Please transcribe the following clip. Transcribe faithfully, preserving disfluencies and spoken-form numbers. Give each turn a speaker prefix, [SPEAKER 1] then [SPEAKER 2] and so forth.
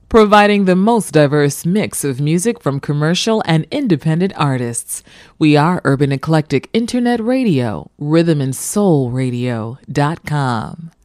[SPEAKER 1] providing the most diverse mix of music from commercial and independent artists. We are Urban Eclectic Internet Radio, rhythm and soul radio dot com.